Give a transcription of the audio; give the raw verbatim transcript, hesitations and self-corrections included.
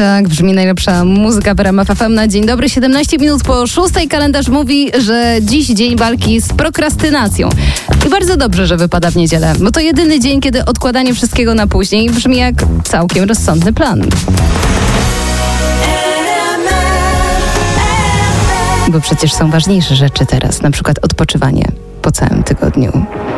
Tak brzmi najlepsza muzyka w R M F F M na dzień dobry. siedemnaście minut po szóstej. Kalendarz mówi, że dziś dzień walki z prokrastynacją. I bardzo dobrze, że wypada w niedzielę, bo to jedyny dzień, kiedy odkładanie wszystkiego na później brzmi jak całkiem rozsądny plan. Bo przecież są ważniejsze rzeczy teraz, na przykład odpoczywanie po całym tygodniu.